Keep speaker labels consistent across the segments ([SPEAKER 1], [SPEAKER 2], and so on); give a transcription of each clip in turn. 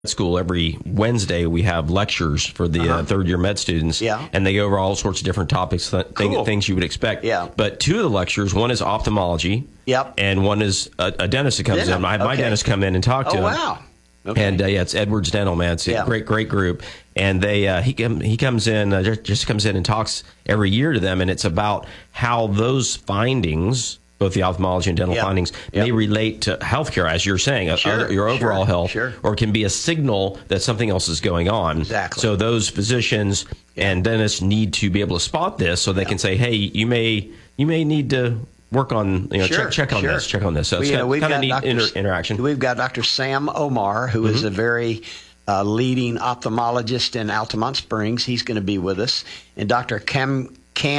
[SPEAKER 1] school, every Wednesday we have lectures for the third year med students.
[SPEAKER 2] Yeah.
[SPEAKER 1] And they go over all sorts of different topics,
[SPEAKER 2] Cool.
[SPEAKER 1] things you would expect.
[SPEAKER 2] Yeah.
[SPEAKER 1] But two of the lectures, one is ophthalmology.
[SPEAKER 2] Yep.
[SPEAKER 1] And one is a dentist that comes in. I had my dentist come in and talk to him.
[SPEAKER 2] Oh, wow. Okay.
[SPEAKER 1] And it's Edwards Dental, man. It's a great group. And they he comes in, just comes in and talks every year to them, and it's about how those findings, both the ophthalmology and dental findings, may relate to healthcare, as you're saying, your overall health, or can be a signal that something else is going on.
[SPEAKER 2] Exactly.
[SPEAKER 1] So those physicians and dentists need to be able to spot this, so they can say, "Hey, you may need to work on, check on this, check on this." So it's kind of neat interaction.
[SPEAKER 2] We've got Dr. Sam Omar, who is a very leading ophthalmologist in Altamont Springs. He's going to be with us, and Dr. Cam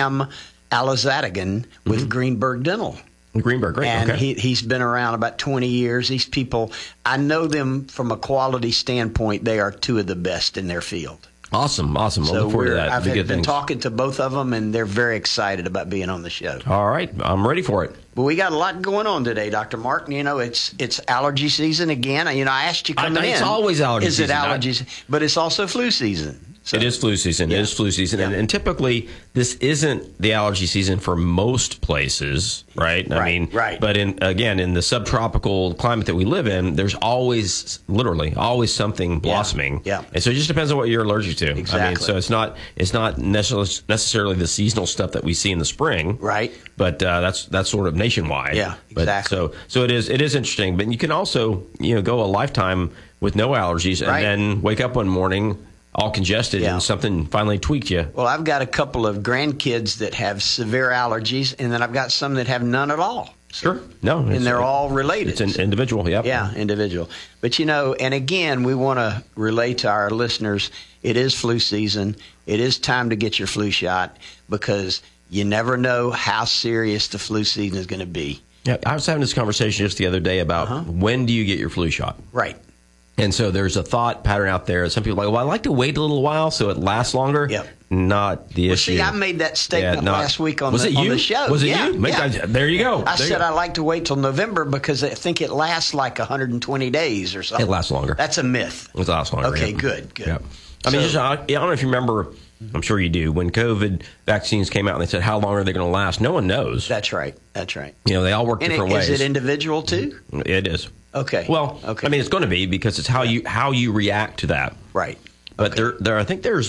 [SPEAKER 2] Alizadigan with Greenberg Dental.
[SPEAKER 1] Greenberg, great.
[SPEAKER 2] And he's been around about 20 years. These people, I know them from a quality standpoint. They are two of the best in their field.
[SPEAKER 1] Awesome.
[SPEAKER 2] So
[SPEAKER 1] look forward to that.
[SPEAKER 2] I've been talking to both of them, and they're very excited about being on the show.
[SPEAKER 1] All right. I'm ready for it.
[SPEAKER 2] But we got a lot going on today, Dr. Mark. It's allergy season again. I asked you coming in.
[SPEAKER 1] It's always allergy season.
[SPEAKER 2] Is it allergies? But it's also flu season. So,
[SPEAKER 1] it is flu season. Yeah. It is flu season. Yeah. And typically, this isn't the allergy season for most places, right?
[SPEAKER 2] Right.
[SPEAKER 1] But in the subtropical climate that we live in, there's literally always something blossoming.
[SPEAKER 2] Yeah.
[SPEAKER 1] And so it just depends on what you're allergic to.
[SPEAKER 2] Exactly.
[SPEAKER 1] So it's not necessarily the seasonal stuff that we see in the spring.
[SPEAKER 2] Right.
[SPEAKER 1] But that's sort of nationwide.
[SPEAKER 2] Yeah, exactly.
[SPEAKER 1] So it is interesting. But you can also, go a lifetime with no allergies and then wake up one morning all congested and something finally tweaked you.
[SPEAKER 2] Well, I've got a couple of grandkids that have severe allergies, and then I've got some that have none at all.
[SPEAKER 1] Sure. No.
[SPEAKER 2] And they're all related.
[SPEAKER 1] It's an individual, yep.
[SPEAKER 2] Yeah, individual. But, and again, we want to relay to our listeners, it is flu season. It is time to get your flu shot because you never know how serious the flu season is going to be.
[SPEAKER 1] Yeah, I was having this conversation just the other day about when do you get your flu shot?
[SPEAKER 2] Right.
[SPEAKER 1] And so there's a thought pattern out there. Some people are like, well, I like to wait a little while so it lasts longer.
[SPEAKER 2] Yep.
[SPEAKER 1] Not the issue.
[SPEAKER 2] See, I made that statement last week on the show.
[SPEAKER 1] Was it you? There you go.
[SPEAKER 2] I said I like to wait till November because I think it lasts like 120 days or something.
[SPEAKER 1] It lasts longer.
[SPEAKER 2] That's a myth.
[SPEAKER 1] It lasts longer.
[SPEAKER 2] Okay, good.
[SPEAKER 1] Yep. I don't know if you remember, I'm sure you do, when COVID vaccines came out and they said, how long are they going to last? No one knows.
[SPEAKER 2] That's right.
[SPEAKER 1] They all work different ways.
[SPEAKER 2] Is it individual too?
[SPEAKER 1] It is.
[SPEAKER 2] Okay.
[SPEAKER 1] Well, it's going to be because it's how you react to that.
[SPEAKER 2] Right.
[SPEAKER 1] But there, I think there's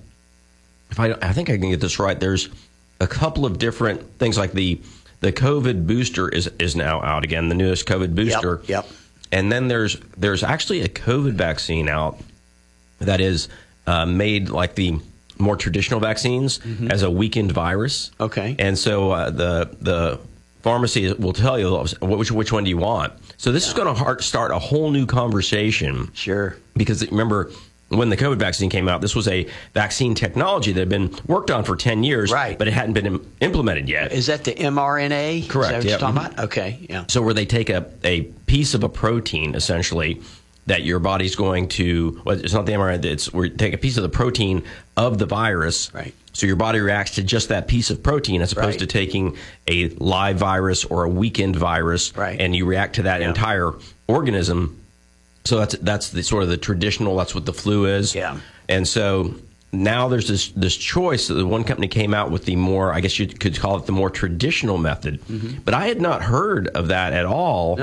[SPEAKER 1] I think I can get this right. There's a couple of different things like the COVID booster is now out again, the newest COVID booster.
[SPEAKER 2] Yep.
[SPEAKER 1] And then there's actually a COVID vaccine out that is made like the more traditional vaccines as a weakened virus.
[SPEAKER 2] Okay.
[SPEAKER 1] And so the pharmacy will tell you which one do you want. So this is going to start a whole new conversation.
[SPEAKER 2] Sure.
[SPEAKER 1] Because remember, when the COVID vaccine came out, this was a vaccine technology that had been worked on for 10 years, but it hadn't been implemented yet.
[SPEAKER 2] Is that the mRNA?
[SPEAKER 1] Correct.
[SPEAKER 2] Is that what you're talking about? Okay, yeah.
[SPEAKER 1] So where they take a piece of a protein, essentially, that your body's going to, well, it's not the mRNA, it's where you take a piece of the protein of the virus.
[SPEAKER 2] Right.
[SPEAKER 1] So your body reacts to just that piece of protein as opposed to taking a live virus or a weakened virus, and you react to that entire organism. So that's the sort of the traditional, that's what the flu is.
[SPEAKER 2] Yeah.
[SPEAKER 1] And so now there's this choice that the one company came out with the more, I guess you could call it the more traditional method. But I had not heard of that at all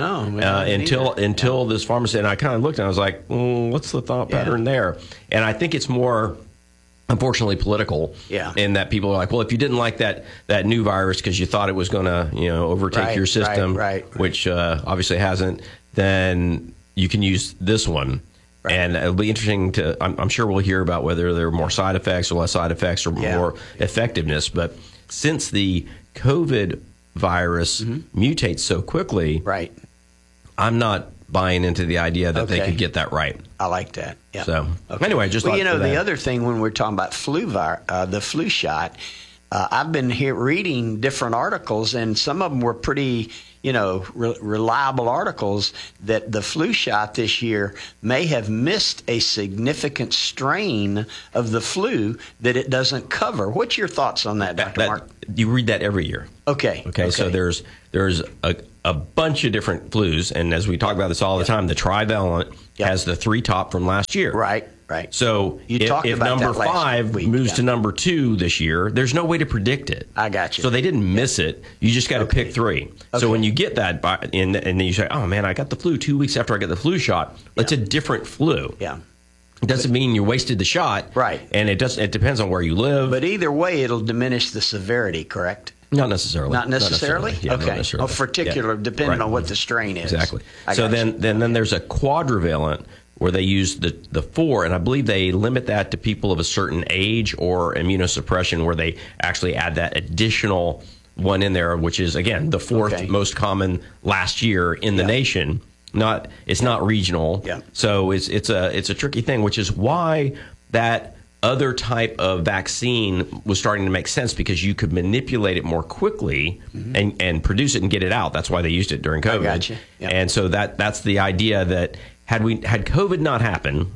[SPEAKER 1] until this pharmacy. And I kind of looked and I was like, what's the thought pattern there? And I think it's more, unfortunately, political.
[SPEAKER 2] Yeah.
[SPEAKER 1] In that people are like, well, if you didn't like that new virus because you thought it was going to overtake your system, which obviously hasn't, then you can use this one. Right. And it'll be interesting I'm sure we'll hear about whether there are more side effects or less side effects or more effectiveness. But since the COVID virus mutates so quickly, I'm not buying into the idea that they could get that right.
[SPEAKER 2] I like that. Yeah.
[SPEAKER 1] So anyway, just
[SPEAKER 2] the other thing when we're talking about the flu shot, I've been reading different articles, and some of them were pretty, reliable articles that the flu shot this year may have missed a significant strain of the flu that it doesn't cover. What's your thoughts on that, Dr. Mark?
[SPEAKER 1] You read that every year.
[SPEAKER 2] Okay.
[SPEAKER 1] So there's a a bunch of different flus. And as we talk about this all the time, the trivalent has the 3 top from last year.
[SPEAKER 2] Right.
[SPEAKER 1] So if number 5 moves to number 2 this year, there's no way to predict it.
[SPEAKER 2] I got you.
[SPEAKER 1] So they didn't miss it. You just got to pick 3. Okay. So when you get that, and then you say, oh, man, I got the flu 2 weeks after I got the flu shot. It's a different flu.
[SPEAKER 2] Yeah.
[SPEAKER 1] It doesn't mean you wasted the shot.
[SPEAKER 2] Right.
[SPEAKER 1] And it depends on where you live.
[SPEAKER 2] But either way, it'll diminish the severity, correct?
[SPEAKER 1] Not necessarily.
[SPEAKER 2] Not necessarily?
[SPEAKER 1] Yeah,
[SPEAKER 2] okay.
[SPEAKER 1] Not necessarily.
[SPEAKER 2] Particular, depending on what the strain is.
[SPEAKER 1] Exactly. So then there's a quadrivalent where they use the 4, and I believe they limit that to people of a certain age or immunosuppression, where they actually add that additional one in there, which is, again, the 4th most common last year in the nation. It's not regional.
[SPEAKER 2] Yeah.
[SPEAKER 1] So it's a tricky thing, which is why that other type of vaccine was starting to make sense, because you could manipulate it more quickly and produce it and get it out. That's why they used it during COVID.
[SPEAKER 2] I got you. Yep.
[SPEAKER 1] And so that's the idea that had COVID not happened,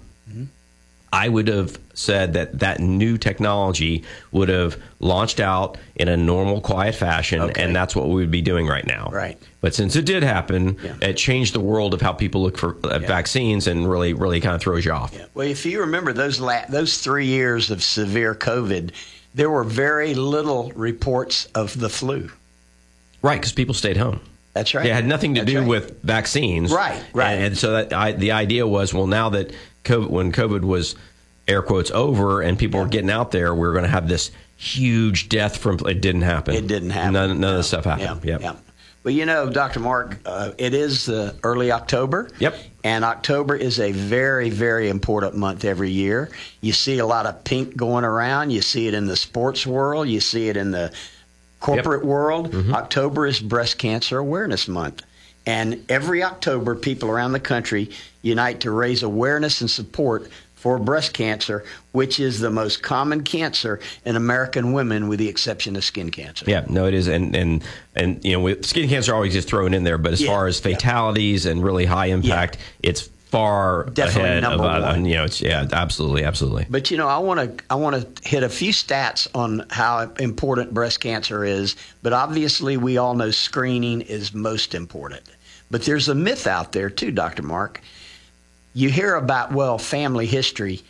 [SPEAKER 1] I would have said that new technology would have launched out in a normal, quiet fashion, and that's what we would be doing right now.
[SPEAKER 2] Right.
[SPEAKER 1] But since it did happen, it changed the world of how people look for vaccines, and really kind of throws you off.
[SPEAKER 2] Yeah. Well, if you remember those 3 years of severe COVID, there were very little reports of the flu.
[SPEAKER 1] Right, because people stayed home.
[SPEAKER 2] That's right.
[SPEAKER 1] It had nothing to do with vaccines.
[SPEAKER 2] Right.
[SPEAKER 1] And so the idea was, well, now that when COVID was, air quotes, over and people were getting out there, we were going to have this huge death from it. Didn't happen.
[SPEAKER 2] It didn't happen.
[SPEAKER 1] None of this stuff happened.
[SPEAKER 2] Yeah. Well, Dr. Mark, it is early October.
[SPEAKER 1] Yep.
[SPEAKER 2] And October is a very, very important month every year. You see a lot of pink going around. You see it in the sports world. You see it in the corporate world. October is Breast Cancer Awareness Month. And every October, people around the country unite to raise awareness and support for breast cancer, which is the most common cancer in American women, with the exception of skin cancer.
[SPEAKER 1] Yeah, no, it is. And with skin cancer always gets thrown in there, but as far as fatalities and really high impact, it's far
[SPEAKER 2] definitely
[SPEAKER 1] ahead
[SPEAKER 2] number
[SPEAKER 1] of
[SPEAKER 2] one.
[SPEAKER 1] Absolutely.
[SPEAKER 2] But I want to hit a few stats on how important breast cancer is. But obviously, we all know screening is most important. But there's a myth out there too, Dr. Mark. You hear about family history.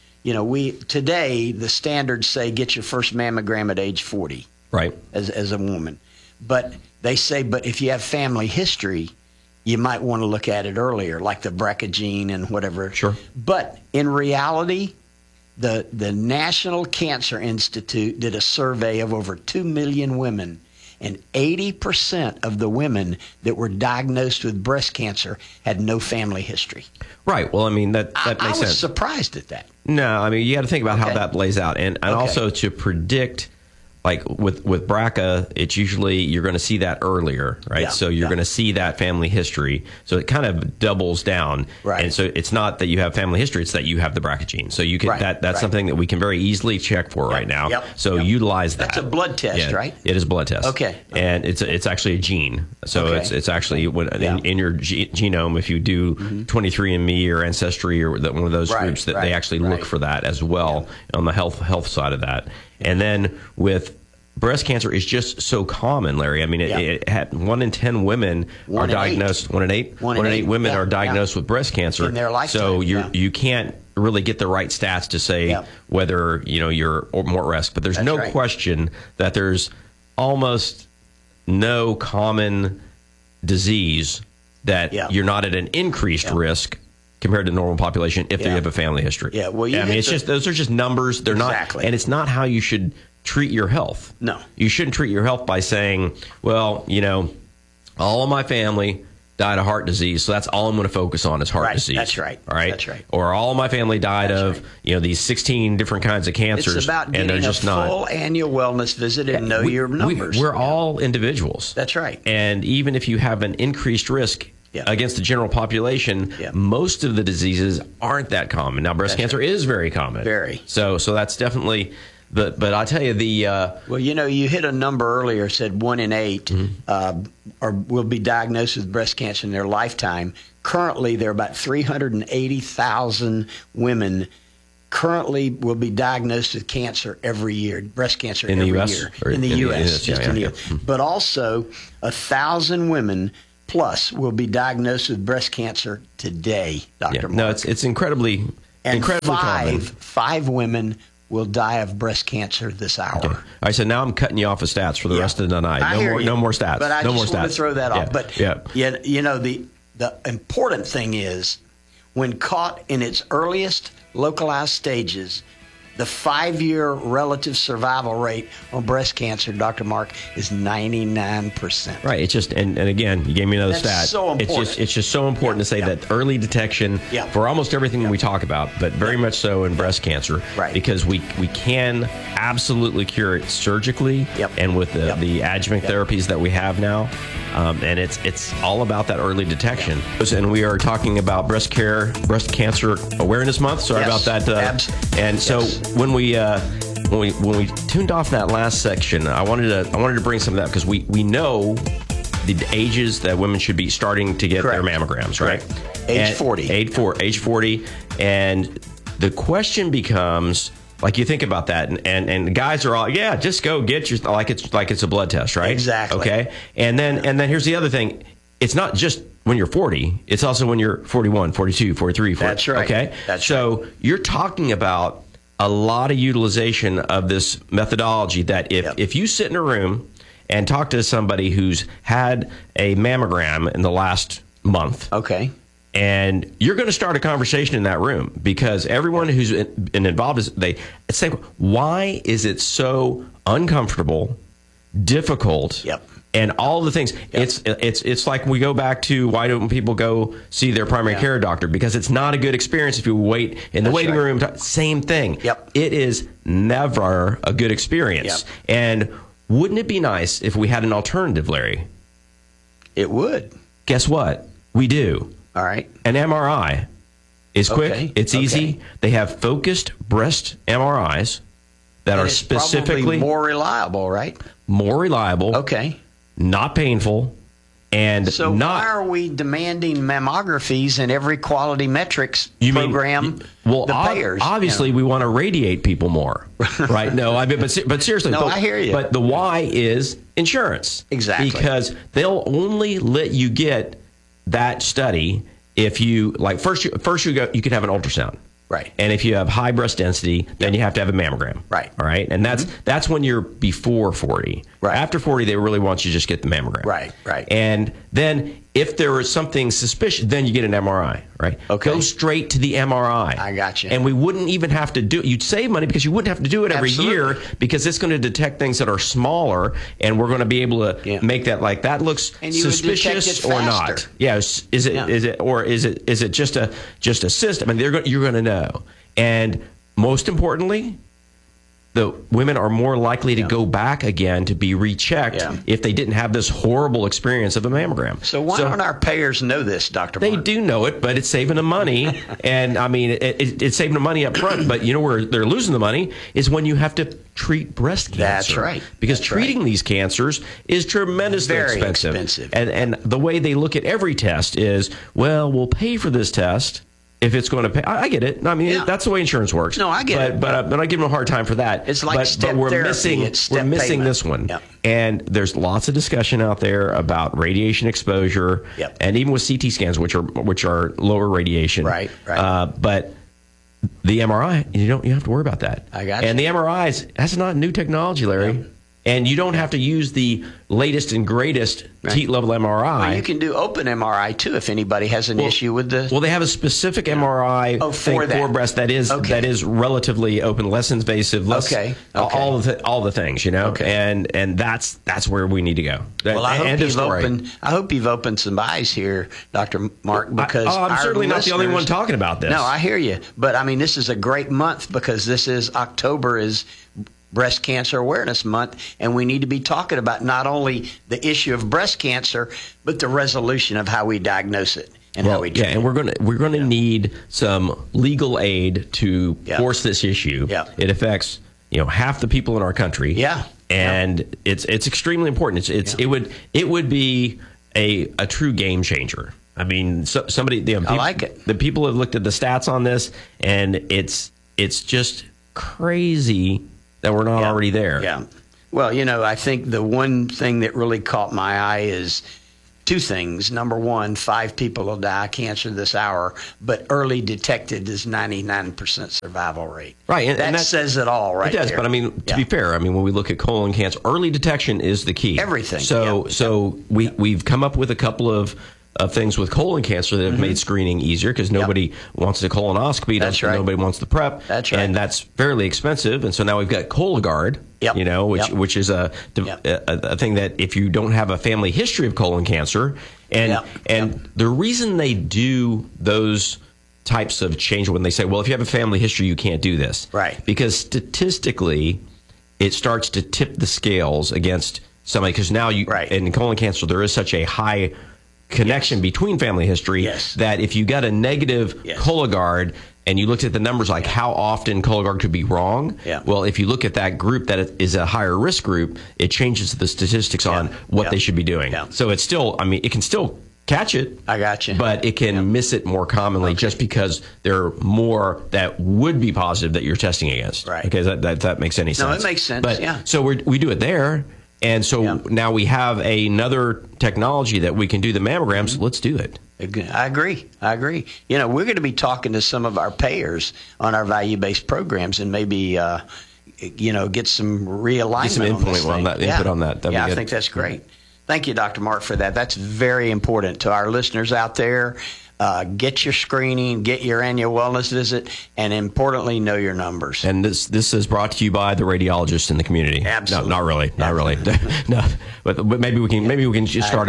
[SPEAKER 2] Today the standards say get your first mammogram at age 40,
[SPEAKER 1] right?
[SPEAKER 2] As a woman, but they say, but if you have family history, you might want to look at it earlier, like the BRCA gene and whatever.
[SPEAKER 1] Sure.
[SPEAKER 2] But in reality, the National Cancer Institute did a survey of over 2 million women, and 80% of the women that were diagnosed with breast cancer had no family history.
[SPEAKER 1] Right. Well, I mean, that makes sense.
[SPEAKER 2] I was surprised at that.
[SPEAKER 1] No, I mean, you got to think about how that plays out. And also to predict, like with BRCA, it's usually you're going to see that earlier, right?
[SPEAKER 2] Yeah,
[SPEAKER 1] so you're going to see that family history. So it kind of doubles down.
[SPEAKER 2] Right.
[SPEAKER 1] And so it's not that you have family history, it's that you have the BRCA gene. So you can that's something that we can very easily check for right now.
[SPEAKER 2] Yep.
[SPEAKER 1] So utilize that.
[SPEAKER 2] That's a blood test, right?
[SPEAKER 1] It is a blood test.
[SPEAKER 2] Okay.
[SPEAKER 1] And it's actually a gene. So it's actually in your genome, if you do 23andMe or Ancestry or one of those groups, that they actually look for that as well on the health side of that. And then with breast cancer is just so common, Larry. I mean, it had 1 in 10 women are diagnosed. 1 in 8. 1 in 8 women are diagnosed with breast cancer
[SPEAKER 2] in their lifetime.
[SPEAKER 1] So you can't really get the right stats to say whether you're more at risk. But there's no question that there's almost no common disease that you're not at an increased risk compared to the normal population if they have a family history.
[SPEAKER 2] Yeah, well,
[SPEAKER 1] those are just numbers. They're not, and it's not how you should treat your health.
[SPEAKER 2] No.
[SPEAKER 1] You shouldn't treat your health by saying, well, all of my family died of heart disease, so that's all I'm going to focus on is heart disease.
[SPEAKER 2] That's right.
[SPEAKER 1] All right.
[SPEAKER 2] That's right.
[SPEAKER 1] Or all of my family died of these 16 different kinds of cancers.
[SPEAKER 2] It's about getting a full annual wellness visit and know your numbers.
[SPEAKER 1] We're all individuals.
[SPEAKER 2] That's right.
[SPEAKER 1] And even if you have an increased risk against the general population, most of the diseases aren't that common. Now, breast cancer is very common.
[SPEAKER 2] Very.
[SPEAKER 1] So that's definitely. But I'll tell you
[SPEAKER 2] you hit a number earlier, said 1 in 8 will be diagnosed with breast cancer in their lifetime. Currently, there are about 380,000 women currently will be diagnosed with cancer every year, breast cancer every year. In the U.S., just in the U.S. But also 1,000 women plus will be diagnosed with breast cancer today, Dr. Mark.
[SPEAKER 1] No, it's incredibly common.
[SPEAKER 2] Five women will die of breast cancer this hour.
[SPEAKER 1] Okay. All right, so now I'm cutting you off of stats for the rest of the night. No more stats.
[SPEAKER 2] But I
[SPEAKER 1] no
[SPEAKER 2] just
[SPEAKER 1] more
[SPEAKER 2] want
[SPEAKER 1] stats.
[SPEAKER 2] to throw that off. But
[SPEAKER 1] yeah.
[SPEAKER 2] you know, the important thing is when caught in its earliest localized stages, the 5-year relative survival rate on breast cancer, Dr. Mark, is 99%.
[SPEAKER 1] Right. It's just, and again, you gave me another stat.
[SPEAKER 2] So important.
[SPEAKER 1] It's just so important to say that early detection for almost everything we talk about, but very much so in breast cancer, because we can absolutely cure it surgically and with the adjuvant therapies that we have now. And it's all about that early detection. And we are talking about Breast Cancer Awareness Month. Sorry about that. And so when we tuned off that last section, I wanted to bring some of that because we know the ages that women should be starting to get their mammograms, right?
[SPEAKER 2] Age 40.
[SPEAKER 1] Age 40. And the question becomes, like, you think about that, and guys are all, just go get your, like it's a blood test, right?
[SPEAKER 2] Exactly.
[SPEAKER 1] Okay. And then here's the other thing. It's not just when you're 40, it's also when you're 41, 42, 43, 40.
[SPEAKER 2] That's right.
[SPEAKER 1] Okay. So you're talking about a lot of utilization of this methodology that if you sit in a room and talk to somebody who's had a mammogram in the last month.
[SPEAKER 2] Okay.
[SPEAKER 1] And you're going to start a conversation in that room because everyone who's been involved is saying, why is it so uncomfortable, difficult, and all the things? It's like we go back to why don't people go see their primary care doctor? Because it's not a good experience if you wait in the waiting room. Same thing. It is never a good experience. And wouldn't it be nice if we had an alternative, Larry?
[SPEAKER 2] It would.
[SPEAKER 1] Guess what? We do.
[SPEAKER 2] All right.
[SPEAKER 1] An MRI is quick. It's easy. They have focused breast MRIs that are specifically
[SPEAKER 2] probably more reliable, right?
[SPEAKER 1] More reliable.
[SPEAKER 2] Okay.
[SPEAKER 1] Not painful. And
[SPEAKER 2] so why are we demanding mammographies in every quality metrics program?
[SPEAKER 1] Well,
[SPEAKER 2] the payers,
[SPEAKER 1] obviously we want to radiate people more, right? No, I mean, but seriously,
[SPEAKER 2] I hear you.
[SPEAKER 1] But the why is insurance,
[SPEAKER 2] exactly,
[SPEAKER 1] because they'll only let you get that study if you first you could have an ultrasound.
[SPEAKER 2] Right.
[SPEAKER 1] And if you have high breast density, then you have to have a mammogram.
[SPEAKER 2] Right.
[SPEAKER 1] All right. And that's when you're before 40.
[SPEAKER 2] Right.
[SPEAKER 1] After 40, they really want you to just get the mammogram.
[SPEAKER 2] Right. Right.
[SPEAKER 1] And then if there is something suspicious, then you get an MRI. Right.
[SPEAKER 2] Okay.
[SPEAKER 1] Go straight to the MRI.
[SPEAKER 2] I got you.
[SPEAKER 1] And we wouldn't even have to do. You'd save money because you wouldn't have to do it every year because it's going to detect things that are smaller, and we're going to be able to make that that looks suspicious or not. Yeah. Is it just a system? And you're going to know. And most importantly, the women are more likely to go back again to be rechecked if they didn't have this horrible experience of a mammogram.
[SPEAKER 2] So why don't our payers know this, Dr.
[SPEAKER 1] They
[SPEAKER 2] Mark?
[SPEAKER 1] do know it, but it's saving them money. And I mean, it's saving them money up front. But you know where they're losing the money is when you have to treat breast cancer.
[SPEAKER 2] That's right.
[SPEAKER 1] Because treating these cancers is tremendously expensive. And the way they look at every test is, well, we'll pay for this test if it's going to pay. I get it. I mean, that's the way insurance works.
[SPEAKER 2] No, I get it.
[SPEAKER 1] But I give them a hard time for that.
[SPEAKER 2] It's like step
[SPEAKER 1] we're
[SPEAKER 2] therapy.
[SPEAKER 1] We're missing this one.
[SPEAKER 2] Yep.
[SPEAKER 1] And there's lots of discussion out there about radiation exposure, and even with CT scans, which are lower radiation.
[SPEAKER 2] Right.
[SPEAKER 1] But the MRI, you have to worry about that.
[SPEAKER 2] I got you.
[SPEAKER 1] And the MRIs, that's not new technology, Larry. Yep. And you don't have to use the latest and greatest teat-level MRI.
[SPEAKER 2] Well, you can do open MRI, too, if anybody has an issue with the...
[SPEAKER 1] Well, they have a specific MRI for breast that is relatively open, less invasive, less all the things, and that's where we need to go.
[SPEAKER 2] Well, I hope you've opened some eyes here, Dr. Mark, because
[SPEAKER 1] I'm certainly not the only one talking about this.
[SPEAKER 2] No, I hear you. But, I mean, this is a great month because October is Breast Cancer Awareness Month, and we need to be talking about not only the issue of breast cancer, but the resolution of how we diagnose it and how we do it.
[SPEAKER 1] And we're going to need some legal aid to force this issue. It affects half the people in our country. And it's extremely important. It would be a true game changer. I mean, I
[SPEAKER 2] like it.
[SPEAKER 1] The people have looked at the stats on this, and it's just crazy that we're not already there.
[SPEAKER 2] Well, I think the one thing that really caught my eye is two things. Number one, 5 people will die of cancer this hour, but early detected is 99% survival rate.
[SPEAKER 1] Right.
[SPEAKER 2] And that says it all right there.
[SPEAKER 1] It does, but I mean, to be fair, I mean, when we look at colon cancer, early detection is the key.
[SPEAKER 2] Everything.
[SPEAKER 1] So we've come up with a couple of things with colon cancer that have made screening easier because nobody wants the colonoscopy.
[SPEAKER 2] That's right.
[SPEAKER 1] Nobody wants the prep.
[SPEAKER 2] That's right.
[SPEAKER 1] And that's fairly expensive. And so now we've got Cologuard, which is a thing that if you don't have a family history of colon cancer, and the reason they do those types of change when they say, well, if you have a family history, you can't do this.
[SPEAKER 2] Right.
[SPEAKER 1] Because statistically, it starts to tip the scales against somebody because now in colon cancer, there is such a high connection between family history that if you got a negative Cologuard and you looked at the numbers like how often Cologuard could be wrong, well, if you look at that group that is a higher risk group, it changes the statistics on what they should be doing. So it's still, I mean, it can still catch it.
[SPEAKER 2] I got you.
[SPEAKER 1] But it can miss it more commonly just because there are more that would be positive that you're testing against.
[SPEAKER 2] Right.
[SPEAKER 1] Okay, that makes any sense.
[SPEAKER 2] No, it makes sense,
[SPEAKER 1] But, so we do it there. And so now we have another technology that we can do the mammograms. Let's do it.
[SPEAKER 2] I agree. You know, we're going to be talking to some of our payers on our value-based programs and maybe, get some realignment.
[SPEAKER 1] Get some input on that. That'd be good.
[SPEAKER 2] I think that's great. Thank you, Dr. Mark, for that. That's very important to our listeners out there. Get your screening, get your annual wellness visit, and importantly, know your numbers.
[SPEAKER 1] And this is brought to you by the radiologists in the community.
[SPEAKER 2] Absolutely,
[SPEAKER 1] not really. No, but maybe we can just start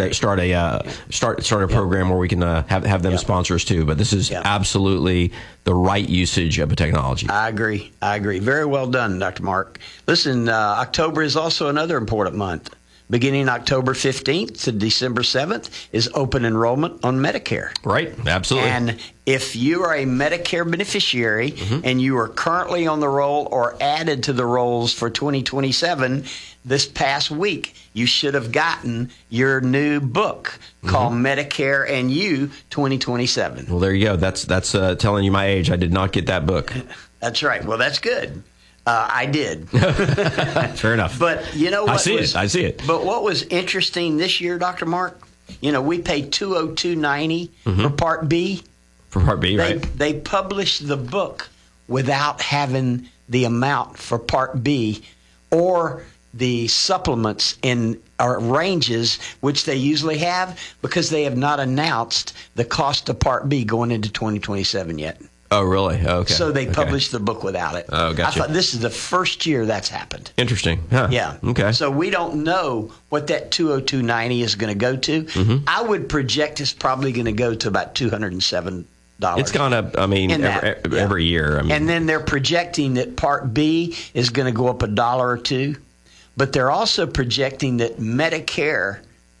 [SPEAKER 1] a program where we can have them sponsor us too. But this is absolutely the right usage of a technology.
[SPEAKER 2] I agree. Very well done, Dr. Mark. Listen, October is also another important month. Beginning October 15th to December 7th is open enrollment on Medicare.
[SPEAKER 1] Right, absolutely.
[SPEAKER 2] And if you are a Medicare beneficiary and you are currently on the roll or added to the rolls for 2027, this past week you should have gotten your new book called Medicare and You 2027.
[SPEAKER 1] Well, there you go. That's telling you my age. I did not get that book.
[SPEAKER 2] That's right. Well, that's good. I did.
[SPEAKER 1] Fair enough.
[SPEAKER 2] But you know what?
[SPEAKER 1] I see it.
[SPEAKER 2] But what was interesting this year, Dr. Mark, we paid $202.90 for Part B.
[SPEAKER 1] For Part B, right.
[SPEAKER 2] They published the book without having the amount for Part B or the supplements in our ranges, which they usually have, because they have not announced the cost of Part B going into 2027 yet.
[SPEAKER 1] Oh, really? Okay.
[SPEAKER 2] So they published the book without it.
[SPEAKER 1] Oh, gotcha.
[SPEAKER 2] I thought this is the first year that's happened.
[SPEAKER 1] Interesting. Huh.
[SPEAKER 2] Yeah.
[SPEAKER 1] Okay.
[SPEAKER 2] So we don't know what that $202.90 is going to go to. I would project it's probably going to go to about $207.
[SPEAKER 1] It's gone up, every year.
[SPEAKER 2] And then they're projecting that Part B is going to go up $1 or $2. But they're also projecting that Medicare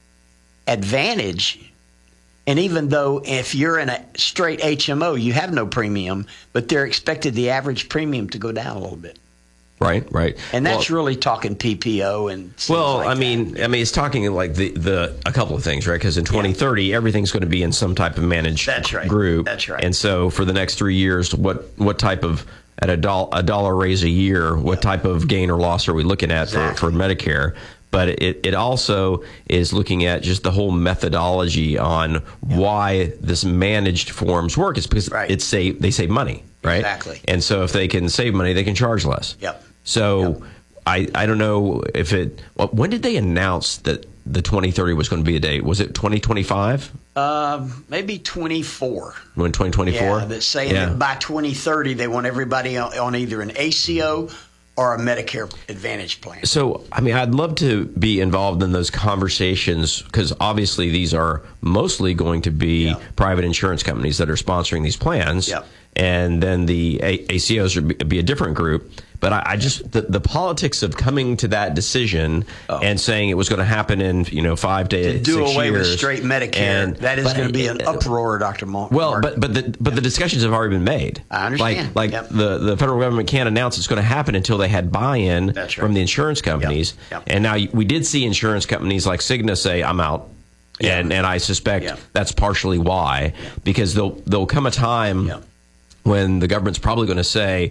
[SPEAKER 2] Advantage, and even though if you're in a straight HMO, you have no premium, but they're expected the average premium to go down a little bit.
[SPEAKER 1] Right.
[SPEAKER 2] And that's really talking PPO and
[SPEAKER 1] it's talking like the a couple of things, right? Because in 2030, everything's going to be in some type of managed group.
[SPEAKER 2] That's right.
[SPEAKER 1] And so for the next 3 years, what type of at a dollar raise a year, what type of gain or loss are we looking at for Medicare? But it also is looking at just the whole methodology on why this managed forms work. It's because they save money, right?
[SPEAKER 2] Exactly.
[SPEAKER 1] And so if they can save money, they can charge less.
[SPEAKER 2] Yep.
[SPEAKER 1] So I don't know if when did they announce that the 2030 was going to be a date? Was it 2025?
[SPEAKER 2] Maybe 24.
[SPEAKER 1] When 2024?
[SPEAKER 2] Yeah, that's saying that by 2030 they want everybody on either an ACO or a Medicare Advantage plan.
[SPEAKER 1] So, I'd love to be involved in those conversations because obviously these are mostly going to be private insurance companies that are sponsoring these plans.
[SPEAKER 2] Yep.
[SPEAKER 1] And then the ACOs would be a different group. But I just, the politics of coming to that decision and saying it was going to happen in, 5 to 6 years.
[SPEAKER 2] To do away with straight Medicare, that is going to be an uproar, Dr. Mark.
[SPEAKER 1] Well, but the discussions have already been made.
[SPEAKER 2] I understand.
[SPEAKER 1] The federal government can't announce it's going to happen until they had buy-in from the insurance companies.
[SPEAKER 2] Yep.
[SPEAKER 1] And now we did see insurance companies like Cigna say, I'm out. And I suspect that's partially why, because there'll come a time when the government's probably going to say,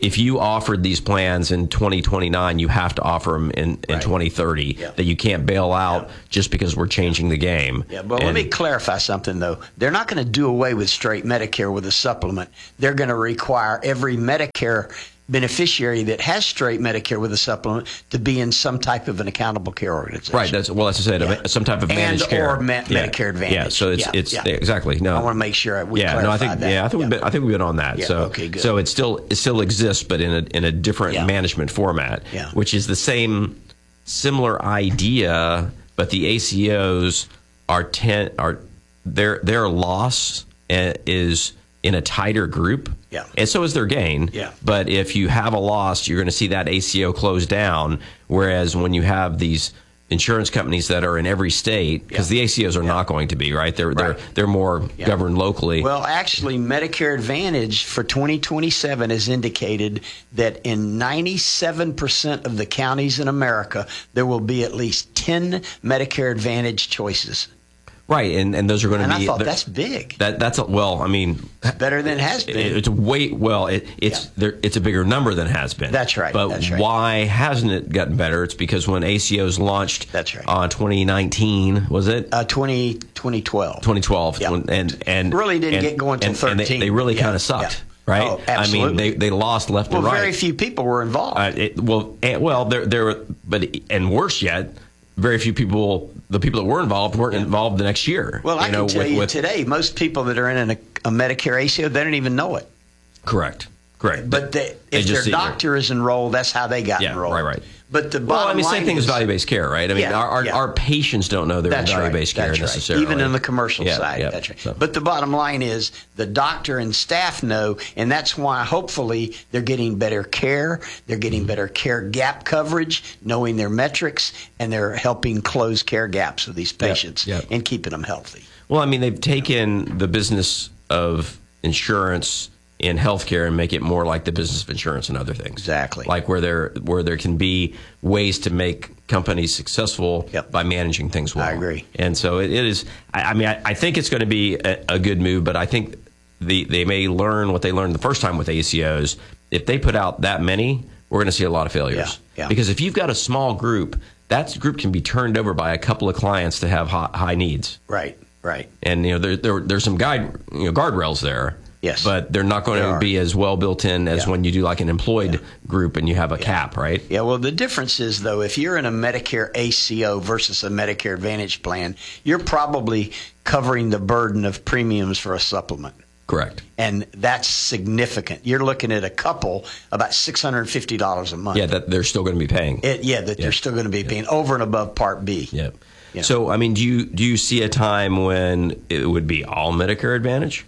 [SPEAKER 1] if you offered these plans in 2029, you have to offer them in 2030. Yeah. That you can't bail out just because we're changing the game.
[SPEAKER 2] Yeah, but let me clarify something, though. They're not going to do away with straight Medicare with a supplement. They're going to require every Medicare beneficiary that has straight Medicare with a supplement to be in some type of an accountable care organization.
[SPEAKER 1] Right. That's I said, some type of managed care
[SPEAKER 2] or Medicare Advantage.
[SPEAKER 1] Yeah. So it's exactly. No,
[SPEAKER 2] I want to make sure we clarify
[SPEAKER 1] that. I think we've been on that.
[SPEAKER 2] Yeah,
[SPEAKER 1] so
[SPEAKER 2] okay, good.
[SPEAKER 1] So it still exists, but in a different management format, which is the similar idea, but the ACOs their loss is in a tighter group.
[SPEAKER 2] Yeah.
[SPEAKER 1] And so is their gain.
[SPEAKER 2] Yeah.
[SPEAKER 1] But if you have a loss, you're going to see that ACO close down. Whereas when you have these insurance companies that are in every state, because the ACOs are not going to be, right? They're more governed locally.
[SPEAKER 2] Well, actually, Medicare Advantage for 2027 has indicated that in 97% of the counties in America, there will be at least 10 Medicare Advantage choices.
[SPEAKER 1] Right, and those are going to be.
[SPEAKER 2] And I thought that's big.
[SPEAKER 1] It's
[SPEAKER 2] better than it has been.
[SPEAKER 1] It's it's a bigger number than it has been.
[SPEAKER 2] That's right.
[SPEAKER 1] But why hasn't it gotten better? It's because when ACOs launched, 2019, was it?
[SPEAKER 2] 2012.
[SPEAKER 1] 2012,
[SPEAKER 2] and really didn't get going until 13.
[SPEAKER 1] And they really kind of sucked. Right?
[SPEAKER 2] Oh, absolutely.
[SPEAKER 1] I mean, they lost left and right.
[SPEAKER 2] Well, very few people were involved.
[SPEAKER 1] There were, and worse yet, very few people. The people that were involved weren't involved the next year.
[SPEAKER 2] Well, I can tell you today, most people that are in a Medicare ACO, they don't even know it.
[SPEAKER 1] Correct.
[SPEAKER 2] But if their doctor is enrolled, that's how they got enrolled.
[SPEAKER 1] Right.
[SPEAKER 2] But the bottom line
[SPEAKER 1] same thing as value-based care, right? I mean, our patients don't know they're in value-based care necessarily.
[SPEAKER 2] Even in the commercial side. That's right. So. But the bottom line is the doctor and staff know, and that's why hopefully they're getting better care. They're getting better care gap coverage, knowing their metrics, and they're helping close care gaps with these patients and keeping them healthy.
[SPEAKER 1] Well, I mean, they've taken the business of insurance in healthcare and make it more like the business of insurance and other things.
[SPEAKER 2] Exactly.
[SPEAKER 1] Like where there can be ways to make companies successful by managing things well.
[SPEAKER 2] I agree.
[SPEAKER 1] And so it is. I think it's going to be a good move, but I think they may learn what they learned the first time with ACOs. If they put out that many, we're going to see a lot of failures.
[SPEAKER 2] Yeah.
[SPEAKER 1] Because if you've got a small group, that group can be turned over by a couple of clients to have high needs.
[SPEAKER 2] Right.
[SPEAKER 1] And there's some guardrails there.
[SPEAKER 2] Yes.
[SPEAKER 1] But they're not going to be as well built in as when you do like an employed group and you have a cap, right?
[SPEAKER 2] Yeah, well, the difference is, though, if you're in a Medicare ACO versus a Medicare Advantage plan, you're probably covering the burden of premiums for a supplement.
[SPEAKER 1] Correct.
[SPEAKER 2] And that's significant. You're looking at a couple about $650 a month.
[SPEAKER 1] Yeah, that they're still going to be paying.
[SPEAKER 2] They're still going to be paying over and above Part B.
[SPEAKER 1] Yeah. So, I mean, do you see a time when it would be all Medicare Advantage?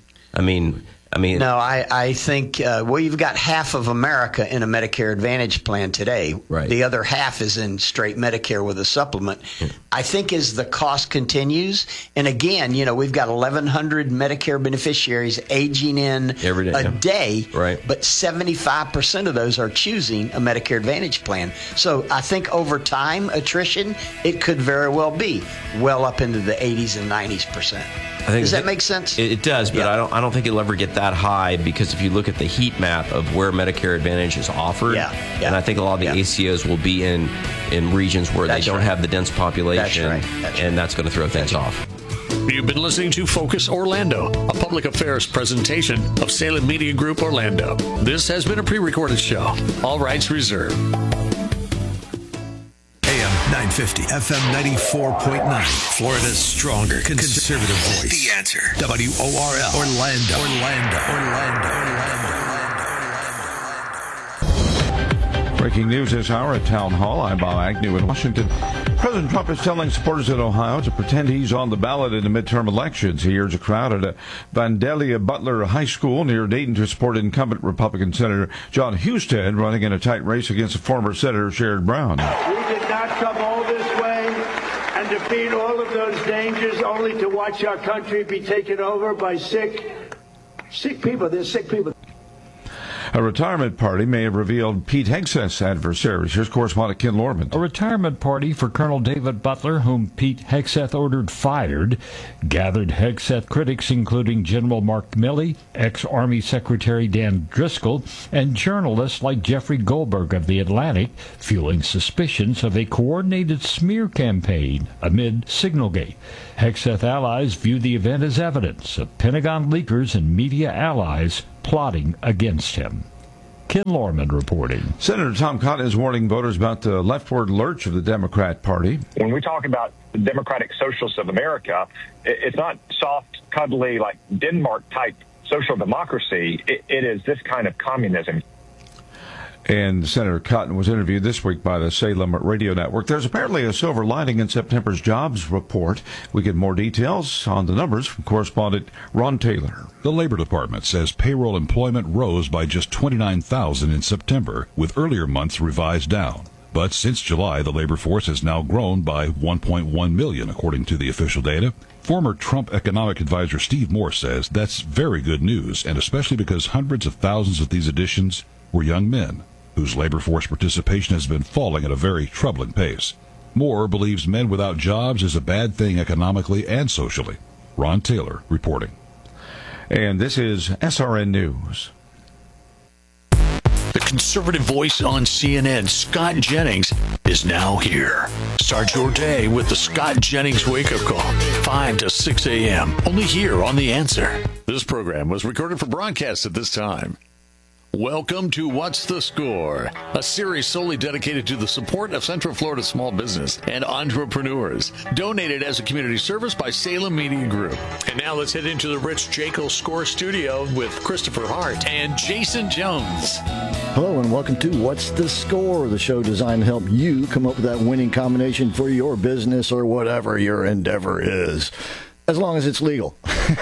[SPEAKER 1] No,
[SPEAKER 2] I think, you've got half of America in a Medicare Advantage plan today.
[SPEAKER 1] Right.
[SPEAKER 2] The other half is in straight Medicare with a supplement. I think as the cost continues, and again, we've got 1,100 Medicare beneficiaries aging in
[SPEAKER 1] every day,
[SPEAKER 2] a day,
[SPEAKER 1] right.
[SPEAKER 2] But 75% of those are choosing a Medicare Advantage plan. So I think over time, attrition, it could very well be well up into the 80s and 90%. Does that make sense?
[SPEAKER 1] It does, but I don't think it'll ever get that high because if you look at the heat map of where Medicare Advantage is offered, and I think a lot of the ACOs will be in regions where they don't have the dense population, and that's going to throw things off.
[SPEAKER 3] You've been listening to Focus Orlando, a public affairs presentation of Salem Media Group Orlando. This has been a pre-recorded show. All rights reserved.
[SPEAKER 4] 950, FM 94.9, Florida's stronger conservative voice. The Answer. WORL, Orlando.
[SPEAKER 5] Breaking news this hour at Town Hall. I'm Bob Agnew in Washington. President Trump is telling supporters in Ohio to pretend he's on the ballot in the midterm elections. He urged a crowd at a Vandalia Butler High School near Dayton to support incumbent Republican Senator John Husted running in a tight race against former Senator Sherrod Brown.
[SPEAKER 6] We did not come all this way and defeat all of those dangers only to watch our country be taken over by sick people. They're sick people.
[SPEAKER 5] A retirement party may have revealed Pete Hegseth's adversaries. Here's correspondent Ken Lorman.
[SPEAKER 7] A retirement party for Colonel David Butler, whom Pete Hegseth ordered fired, gathered Hegseth critics including General Mark Milley, ex-Army Secretary Dan Driscoll, and journalists like Jeffrey Goldberg of The Atlantic, fueling suspicions of a coordinated smear campaign amid Signalgate. Hegseth allies view the event as evidence of Pentagon leakers and media allies plotting against him. Ken Lorman reporting.
[SPEAKER 5] Senator Tom Cotton is warning voters about the leftward lurch of the Democrat Party.
[SPEAKER 8] When we talk about the Democratic Socialists of America, it's not soft, cuddly, like Denmark-type social democracy. It is this kind of communism.
[SPEAKER 5] And Senator Cotton was interviewed this week by the Salem Radio Network. There's apparently a silver lining in September's jobs report. We get more details on the numbers from correspondent Ron Taylor.
[SPEAKER 9] The Labor Department says payroll employment rose by just 29,000 in September, with earlier months revised down. But since July, the labor force has now grown by 1.1 million, according to the official data. Former Trump economic advisor Steve Moore says that's very good news, and especially because hundreds of thousands of these additions were young men, whose labor force participation has been falling at a very troubling pace. Moore believes men without jobs is a bad thing economically and socially. Ron Taylor reporting.
[SPEAKER 5] And this is SRN News.
[SPEAKER 3] The conservative voice on CNN, Scott Jennings, is now here. Start your day with the Scott Jennings Wake-Up Call, 5 to 6 a.m., only here on The Answer. This program was recorded for broadcast at this time. Welcome to What's the Score, a series solely dedicated to the support of Central Florida small business and entrepreneurs, donated as a community service by Salem Media Group. And now let's head into the Rich Jekyll Score Studio with Christopher Hart and Jason Jones.
[SPEAKER 10] Hello and welcome to What's the Score, the show designed to help you come up with that winning combination for your business or whatever your endeavor is, as long as it's legal.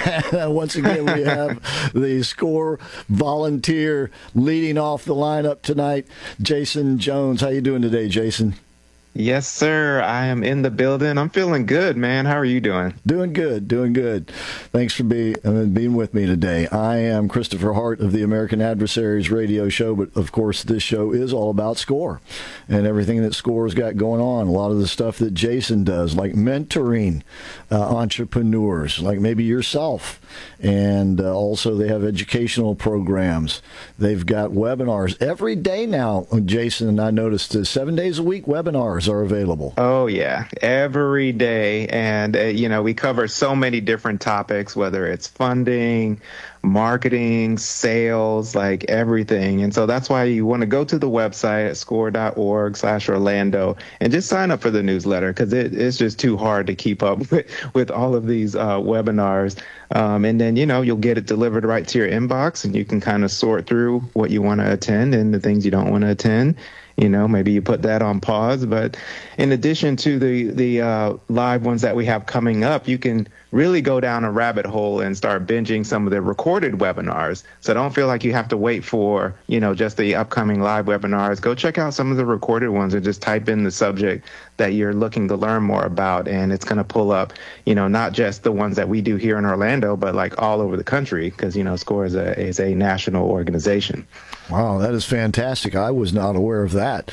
[SPEAKER 10] Once again, we have the Score volunteer leading off the lineup tonight, Jason Jones. How you doing today, Jason?
[SPEAKER 11] Yes, sir. I am in the building. I'm feeling good, man. How are you doing?
[SPEAKER 10] Doing good, doing good. Thanks for being with me today. I am Christopher Hart of the American Adversaries radio show, but of course this show is all about Score and everything that Score's got going on. A lot of the stuff that Jason does, like mentoring entrepreneurs, like maybe yourself. And also they have educational programs. They've got webinars every day now. Jason and I noticed 7 days a week webinars are available.
[SPEAKER 11] Oh, yeah, every day. And, we cover so many different topics, whether it's funding, marketing, sales, like everything. And so that's why you want to go to the website at score.org/Orlando and just sign up for the newsletter, because it's just too hard to keep up with all of these webinars. And then, you'll get it delivered right to your inbox, and you can kind of sort through what you want to attend and the things you don't want to attend. Maybe you put that on pause. But in addition to the live ones that we have coming up, you can really go down a rabbit hole and start binging some of the recorded webinars. So don't feel like you have to wait for, just the upcoming live webinars. Go check out some of the recorded ones and just type in the subject that you're looking to learn more about. And it's going to pull up, not just the ones that we do here in Orlando, but like all over the country, because, SCORE is a national organization.
[SPEAKER 10] Wow, that is fantastic. I was not aware of that.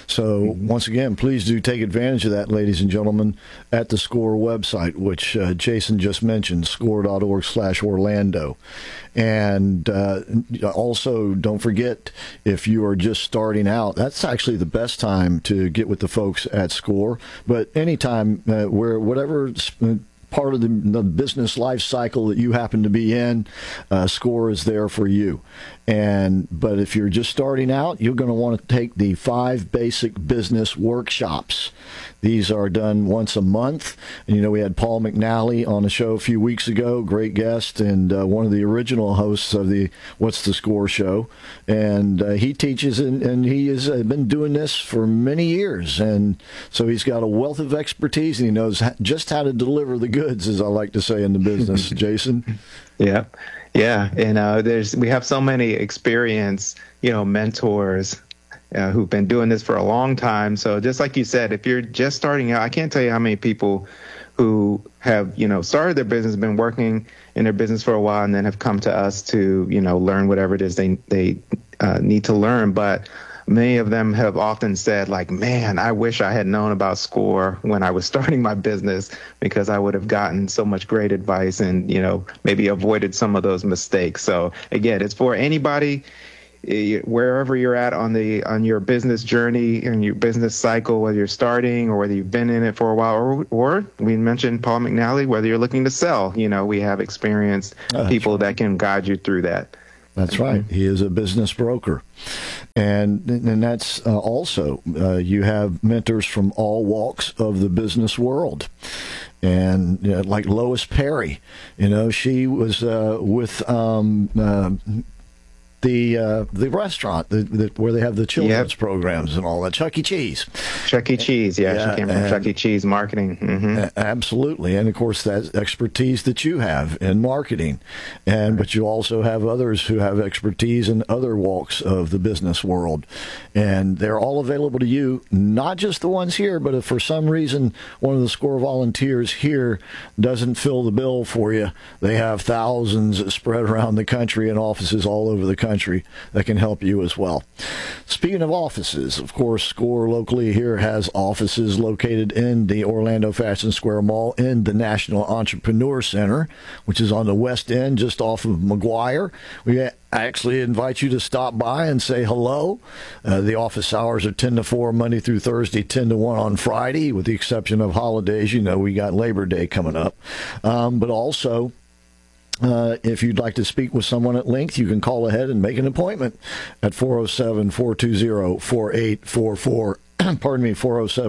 [SPEAKER 10] So once again, please do take advantage of that, ladies and gentlemen, at the SCORE website, which Jason just mentioned, score.org/Orlando. And also, don't forget, if you are just starting out, that's actually the best time to get with the folks at SCORE. But anytime where whatever part of the business life cycle that you happen to be in, SCORE is there for you. But if you're just starting out, you're going to want to take the 5 basic business workshops. These are done once a month. And, we had Paul McNally on the show a few weeks ago, great guest, and one of the original hosts of the What's the Score show. And he teaches, and he has been doing this for many years. And so he's got a wealth of expertise, and he knows just how to deliver the goods, as I like to say in the business. Jason?
[SPEAKER 11] Yeah. Yeah. And we have so many experienced, mentors who've been doing this for a long time. So just like you said, if you're just starting out, I can't tell you how many people who have, started their business, been working in their business for a while, and then have come to us to, learn whatever it is they need to learn. But many of them have often said, like, man, I wish I had known about SCORE when I was starting my business, because I would have gotten so much great advice and, maybe avoided some of those mistakes. So again, it's for anybody, wherever you're at on your business journey and your business cycle, whether you're starting or whether you've been in it for a while, or we mentioned Paul McNally, whether you're looking to sell. We have experienced people that can guide you through that.
[SPEAKER 10] That's right. He is a business broker. And that's also, you have mentors from all walks of the business world. And like Lois Perry, she was with the restaurant where they have the children's programs and all that, Chuck E. Cheese.
[SPEAKER 11] Chuck E. Cheese, she came from Chuck E. Cheese marketing. Mm-hmm.
[SPEAKER 10] Absolutely, and of course that's expertise that you have in marketing, but you also have others who have expertise in other walks of the business world, and they're all available to you. Not just the ones here, but if for some reason one of the SCORE volunteers here doesn't fill the bill for you, they have thousands spread around the country and offices all over the country that can help you as well. Speaking of offices, of course, SCORE locally here has offices located in the Orlando Fashion Square Mall in the National Entrepreneur Center, which is on the west end just off of McGuire. We actually invite you to stop by and say hello. The office hours are 10 to 4 Monday through Thursday, 10 to 1 on Friday, with the exception of holidays. We got Labor Day coming up. But also, if you'd like to speak with someone at length, you can call ahead and make an appointment at 407-420-4844. Pardon me,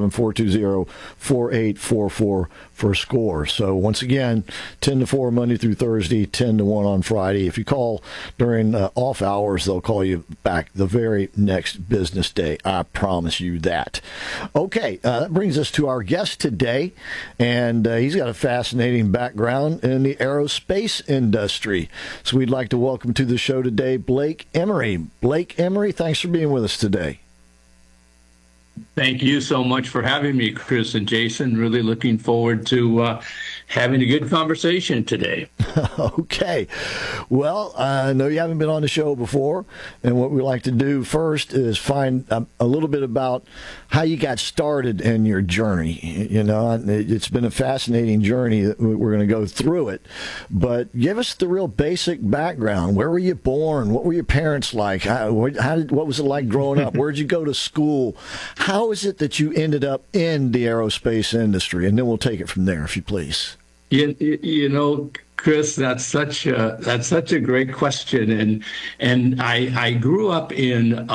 [SPEAKER 10] 407-420-4844 for SCORE. So once again, 10 to 4 Monday through Thursday, 10 to 1 on Friday. If you call during off hours, they'll call you back the very next business day. I promise you that. Okay, that brings us to our guest today, and he's got a fascinating background in the aerospace industry. So we'd like to welcome to the show today Blake Emery. Blake Emery, thanks for being with us today.
[SPEAKER 12] Thank you so much for having me, Chris and Jason. Really looking forward to having a good conversation today.
[SPEAKER 10] Okay. Well, I know you haven't been on the show before, and what we like to do first is find a little bit about how you got started in your journey. It's been a fascinating journey. We're going to go through it, but give us the real basic background. Where were you born? What were your parents like? What was it like growing up? Where'd you go to school? How is it that you ended up in the aerospace industry? And then we'll take it from there, if you please.
[SPEAKER 12] Chris, that's such a great question, and I grew up in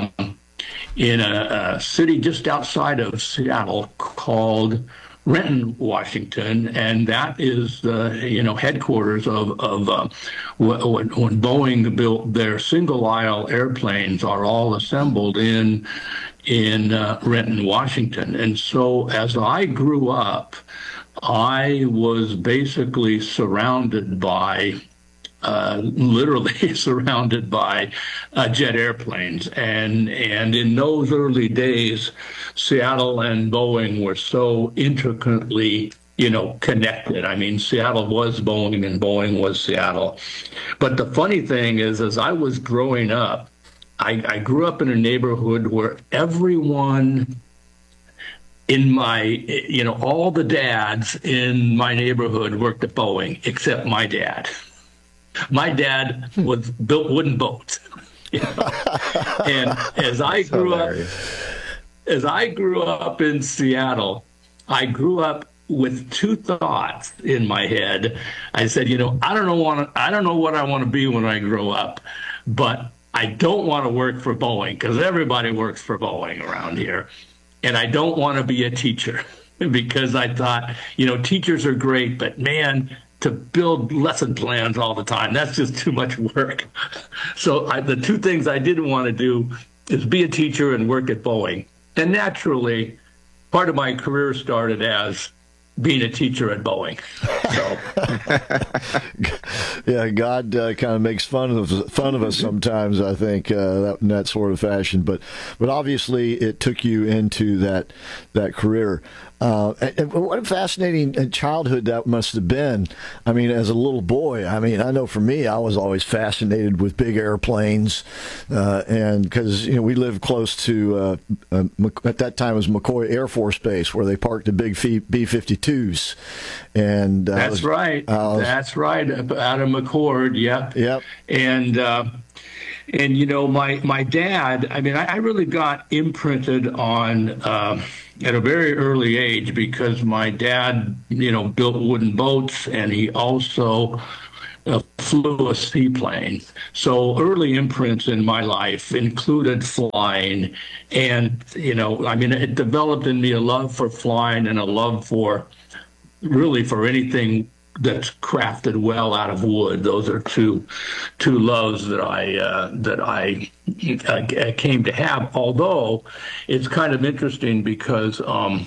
[SPEAKER 12] a city just outside of Seattle called Renton, Washington, and that is the headquarters of when Boeing built their single aisle airplanes are all assembled in Renton, Washington. And so as I grew up, I was basically surrounded by literally surrounded by jet airplanes. And in those early days, Seattle and Boeing were so intricately, connected. I mean, Seattle was Boeing and Boeing was Seattle. But the funny thing is, as I was growing up, I grew up in a neighborhood where everyone in my, all the dads in my neighborhood worked at Boeing, except my dad. My dad built wooden boats. And as I grew up in Seattle, I grew up with two thoughts in my head. I said, I don't know what I want to be when I grow up, but I don't want to work for Boeing because everybody works for Boeing around here. And I don't want to be a teacher because I thought, teachers are great, but man, to build lesson plans all the time, that's just too much work. So the two things I didn't want to do is be a teacher and work at Boeing. And naturally, part of my career started as being a teacher at Boeing. So,
[SPEAKER 10] yeah, God kind of makes fun of us sometimes. I think in that sort of fashion, but obviously it took you into that career. And what a fascinating childhood that must have been. I mean, as a little boy, I know for me, I was always fascinated with big airplanes, and because we lived close to at that time it was McCoy Air Force Base, where they parked the big B-52s, and
[SPEAKER 12] that's right. That's right, out of McCord. Yep. And my dad. I mean, I really got imprinted on. At a very early age, because my dad, built wooden boats, and he also flew a seaplane. So early imprints in my life included flying, and it developed in me a love for flying and a love for anything that's crafted well out of wood. Those are two loves that I came to have. Although it's kind of interesting because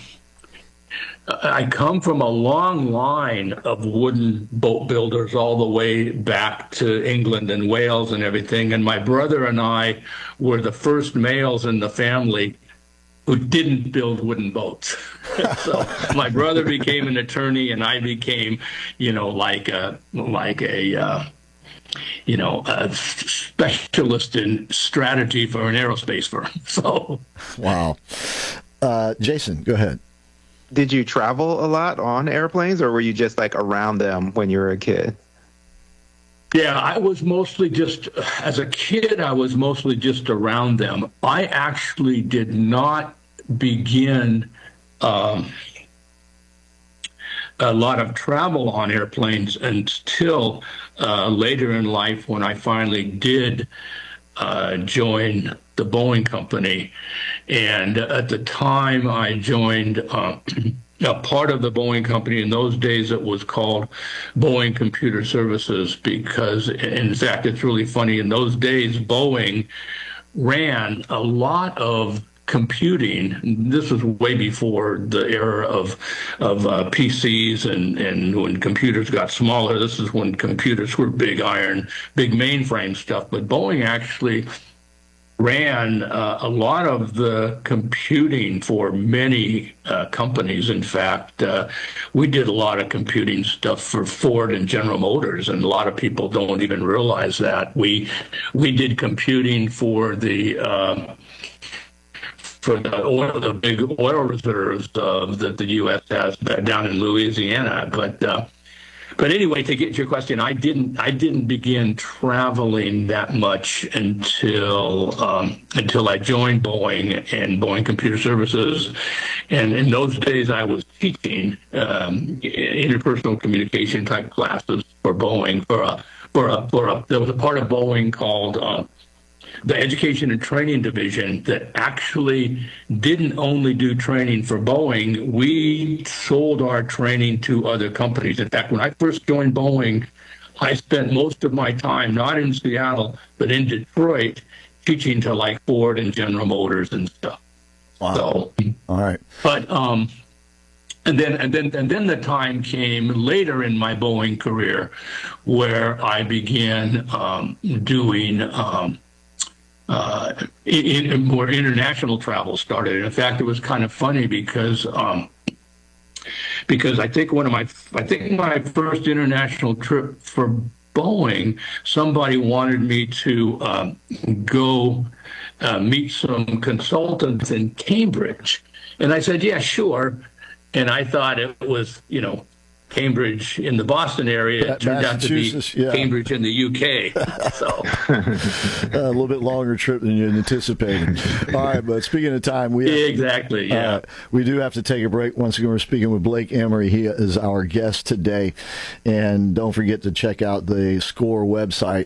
[SPEAKER 12] I come from a long line of wooden boat builders all the way back to England and Wales and everything. And my brother and I were the first males in the family who didn't build wooden boats. So my brother became an attorney, and I became, a specialist in strategy for an aerospace firm. So,
[SPEAKER 10] wow. Jason, go ahead.
[SPEAKER 11] Did you travel a lot on airplanes, or were you just like around them when you were a kid?
[SPEAKER 12] Yeah, I was mostly just, as a kid, I was mostly just around them. I actually did not begin a lot of travel on airplanes until later in life, when I finally did join the Boeing Company. And at the time I joined a part of the Boeing Company. In those days, it was called Boeing Computer Services, because, in fact, it's really funny. In those days, Boeing ran a lot of computing. This was way before the era of PCs and when computers got smaller. This is when computers were big mainframe stuff. But Boeing actually ran a lot of the computing for many companies. In fact, we did a lot of computing stuff for Ford and General Motors, and a lot of people don't even realize that. We did computing for the big oil reserves that the U.S. has down in Louisiana. But anyway, to get to your question, I didn't begin traveling that much until I joined Boeing and Boeing Computer Services. And in those days, I was teaching interpersonal communication type classes for Boeing. There was a part of Boeing called the Education and Training Division that actually didn't only do training for Boeing. We sold our training to other companies. In fact, when I first joined Boeing, I spent most of my time not in Seattle, but in Detroit, teaching to like Ford and General Motors and stuff.
[SPEAKER 10] Wow.
[SPEAKER 12] So,
[SPEAKER 10] all right.
[SPEAKER 12] But and then the time came later in my Boeing career where I began doing more international travel started. In fact, it was kind of funny because I think my first international trip for Boeing, somebody wanted me to go meet some consultants in Cambridge, and I said, yeah, sure. And I thought it was, Cambridge in the Boston area. It turned out to be Cambridge in the UK. So
[SPEAKER 10] a little bit longer trip than you anticipated. All right, but speaking of time, we do have to take a break. Once again, we're speaking with Blake Emery. He is our guest today. And don't forget to check out the SCORE website,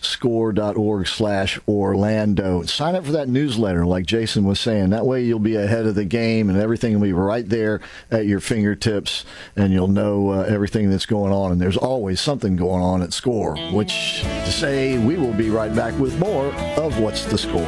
[SPEAKER 10] score.org/Orlando. Sign up for that newsletter, like Jason was saying. That way you'll be ahead of the game, and everything will be right there at your fingertips, and you'll know everything that's going on. And there's always something going on at SCORE, which to say we will be right back with more of What's the Score.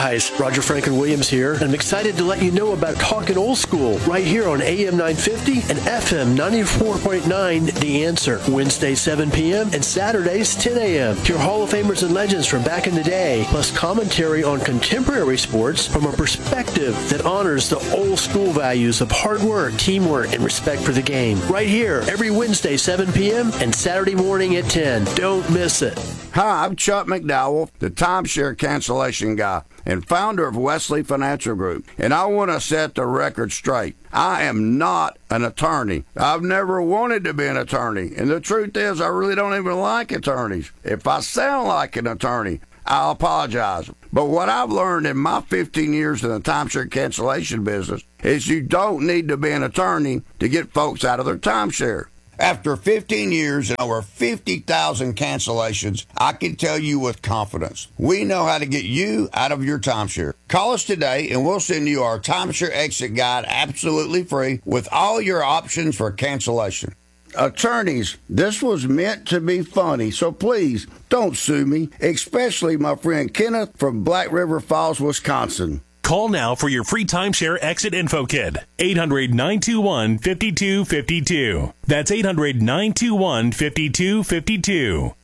[SPEAKER 13] guys, Roger Franklin Williams here, and I'm excited to let you know about Talkin' Old School right here on AM 950 and FM 94.9 The Answer. Wednesdays 7 p.m. and Saturdays 10 a.m. Hear Hall of Famers and legends from back in the day, plus commentary on contemporary sports from a perspective that honors the old school values of hard work, teamwork, and respect for the game. Right here, every Wednesday 7 p.m. and Saturday morning at 10. Don't miss it.
[SPEAKER 14] Hi, I'm Chuck McDowell, the timeshare cancellation guy and founder of Wesley Financial Group. And I want to set the record straight. I am not an attorney. I've never wanted to be an attorney. And the truth is, I really don't even like attorneys. If I sound like an attorney, I'll apologize. But what I've learned in my 15 years in the timeshare cancellation business is you don't need to be an attorney to get folks out of their timeshare. After 15 years and over 50,000 cancellations, I can tell you with confidence, we know how to get you out of your timeshare. Call us today and we'll send you our timeshare exit guide absolutely free with all your options for cancellation. Attorneys, this was meant to be funny, so please don't sue me, especially my friend Kenneth from Black River Falls, Wisconsin.
[SPEAKER 15] Call now for your free timeshare exit info kit. 800-921-5252. That's 800-921-5252.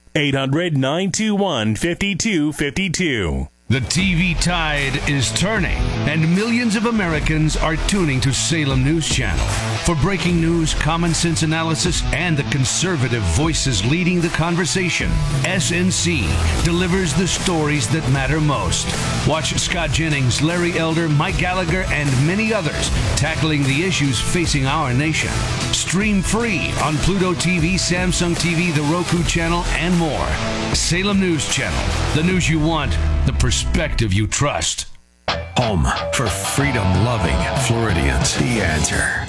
[SPEAKER 15] 800-921-5252.
[SPEAKER 16] The TV tide is turning, and millions of Americans are tuning to Salem News Channel. For breaking news, common sense analysis, and the conservative voices leading the conversation, SNC delivers the stories that matter most. Watch Scott Jennings, Larry Elder, Mike Gallagher, and many others tackling the issues facing our nation. Stream free on Pluto TV, Samsung TV, the Roku channel, and more. Salem News Channel, the news you want, the perspective you trust.
[SPEAKER 4] Home for freedom-loving Floridians. The Answer.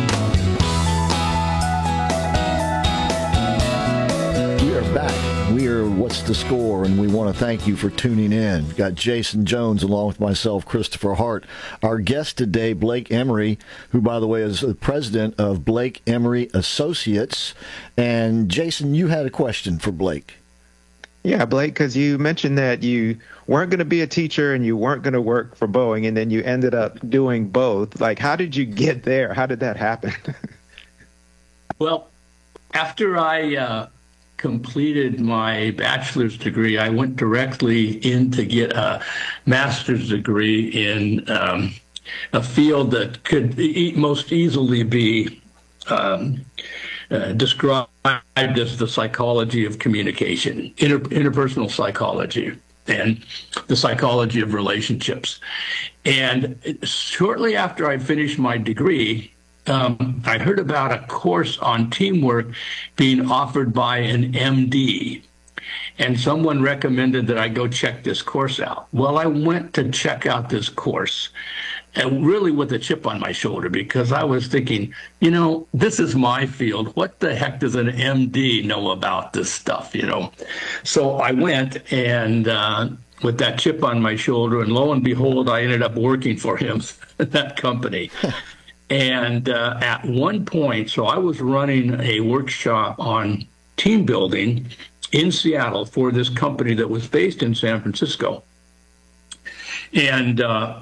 [SPEAKER 10] We are back. We are What's the Score, and we want to thank you for tuning in. We've got Jason Jones along with myself, Christopher Hart. Our guest today, Blake Emery, who, by the way, is the president of Blake Emery Associates. And, Jason, you had a question for Blake.
[SPEAKER 11] Yeah, Blake, because you mentioned that you weren't going to be a teacher and you weren't going to work for Boeing, and then you ended up doing both. Like, how did you get there? How did that happen?
[SPEAKER 12] Well, after I completed my bachelor's degree, I went directly in to get a master's degree in a field that could most easily be described as the psychology of communication, interpersonal psychology, and the psychology of relationships. And shortly after I finished my degree, I heard about a course on teamwork being offered by an MD. And someone recommended that I go check this course out. Well, I went to check out this course, and really with a chip on my shoulder, because I was thinking, this is my field. What the heck does an MD know about this stuff, So I went, and with that chip on my shoulder, and lo and behold, I ended up working for him at that company. And at one point, so I was running a workshop on team building in Seattle for this company that was based in San Francisco. And at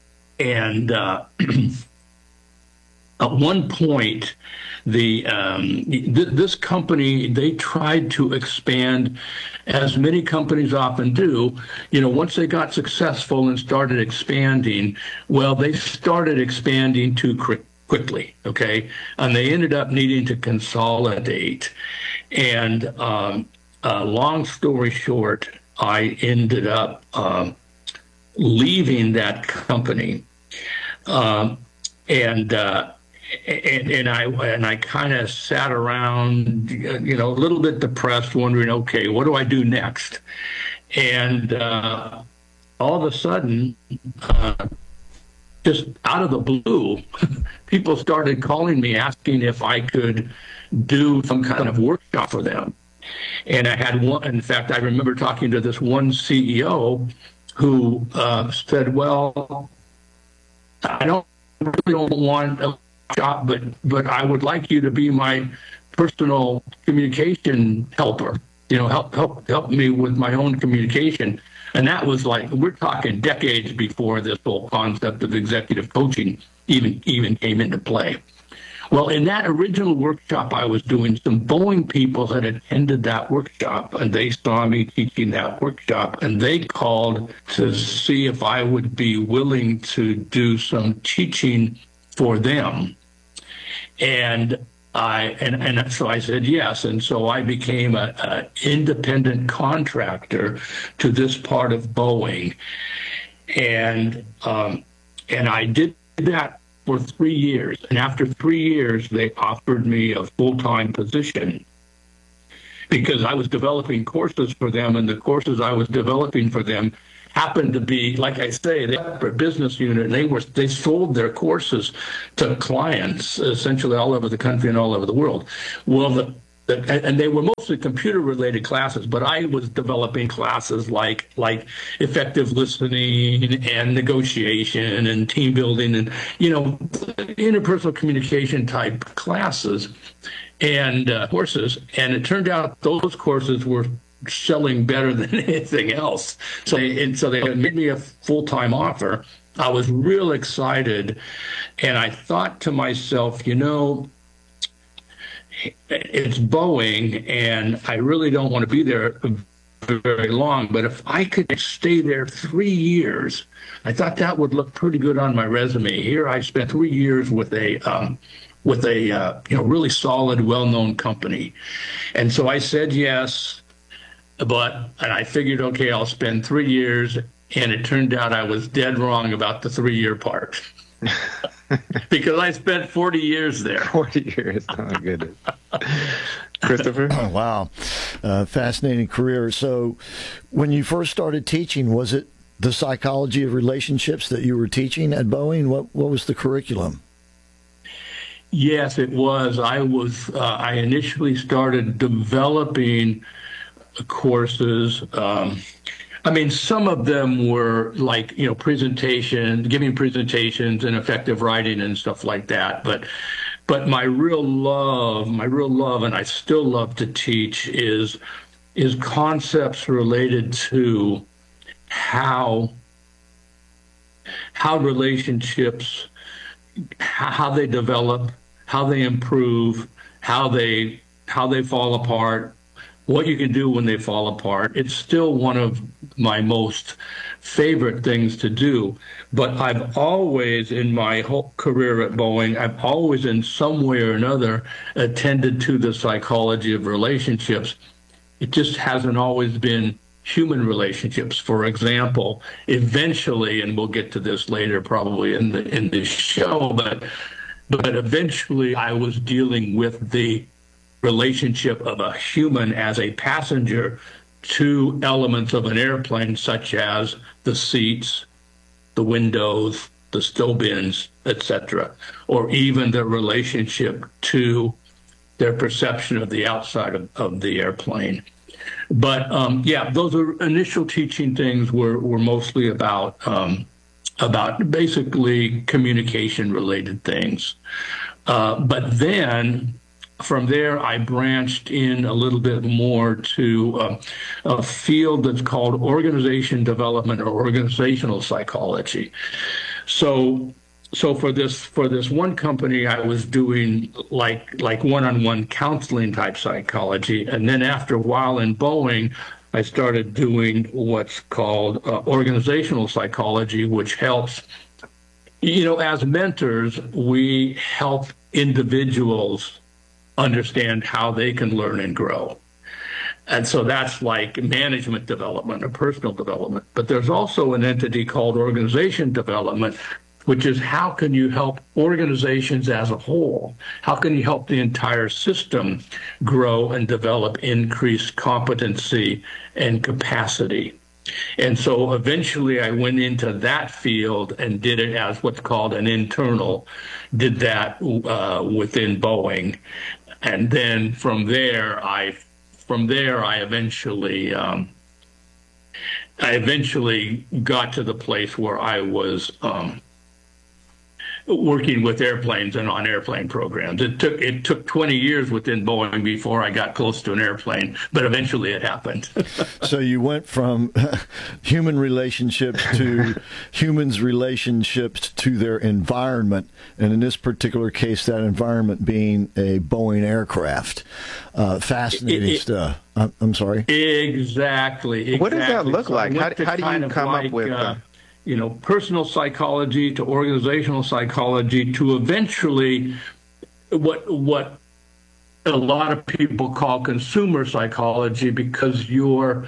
[SPEAKER 12] one point, this company, they tried to expand, as many companies often do. Once they got successful and started expanding, well, they started expanding too quickly, okay? And they ended up needing to consolidate. And long story short, I ended up leaving that company, and I kind of sat around, a little bit depressed, wondering, okay, what do I do next? And all of a sudden, just out of the blue, people started calling me asking if I could do some kind of workshop for them. And I had one. In fact, I remember talking to this one CEO who said, "Well, I really don't want a workshop, but I would like you to be my personal communication helper, help me with my own communication. And that was like, we're talking decades before this whole concept of executive coaching even came into play. Well, in that original workshop I was doing, some Boeing people had attended that workshop, and they saw me teaching that workshop, and they called to see if I would be willing to do some teaching for them. And so I said yes, and so I became an independent contractor to this part of Boeing, and I did that for 3 years. And after 3 years, they offered me a full-time position because I was developing courses for them, and the courses I was developing for them happened to be, like I say, they were a business unit, and they sold their courses to clients essentially all over the country and all over the world. Well, and they were mostly computer-related classes, but I was developing classes like effective listening and negotiation and team building and, interpersonal communication type classes and courses. And it turned out those courses were selling better than anything else. So they made me a full-time offer. I was real excited, and I thought to myself, it's Boeing, and I really don't want to be there very long, but if I could stay there 3 years, I thought that would look pretty good on my resume. Here I spent 3 years with a really solid, well-known company. And so I said yes, and I figured, okay, I'll spend 3 years, and it turned out I was dead wrong about the 3-year part. Because I spent 40 years there.
[SPEAKER 11] 40 years. Oh, my goodness. Christopher?
[SPEAKER 10] Oh, wow. Fascinating career. So when you first started teaching, was it the psychology of relationships that you were teaching at Boeing? What was the curriculum?
[SPEAKER 12] Yes, it was. I initially started developing courses. Some of them were like, giving presentations and effective writing and stuff like that. But my real love, and I still love to teach is concepts related to how relationships, how they develop, how they improve, how they fall apart, what you can do when they fall apart. It's still one of my most favorite things to do. But I've always, in my whole career at Boeing, I've always in some way or another attended to the psychology of relationships. It just hasn't always been human relationships. For example, eventually, and we'll get to this later probably in this show, but eventually I was dealing with the relationship of a human as a passenger to elements of an airplane, such as the seats, the windows, the stow bins, etc., or even the relationship to their perception of the outside of the airplane. But those initial teaching things were mostly about basically communication-related things. But then from there, I branched in a little bit more to a field that's called organization development or organizational psychology. So for this one company, I was doing like one-on-one counseling type psychology, and then after a while in Boeing, I started doing what's called organizational psychology, which helps. As mentors, we help individuals understand how they can learn and grow. And so that's like management development or personal development. But there's also an entity called organization development, which is how can you help organizations as a whole? How can you help the entire system grow and develop increased competency and capacity? And so eventually I went into that field and did it as what's called an internal, did that within Boeing. And then from there, I eventually got to the place where I was working with airplanes and on airplane programs. It took 20 years within Boeing before I got close to an airplane, but eventually it happened.
[SPEAKER 10] So you went from human relationships to humans' relationships to their environment, and in this particular case, that environment being a Boeing aircraft. Fascinating stuff. I'm sorry.
[SPEAKER 12] Exactly.
[SPEAKER 11] What does that look like? How do you come up with
[SPEAKER 12] personal psychology to organizational psychology to eventually what a lot of people call consumer psychology, because a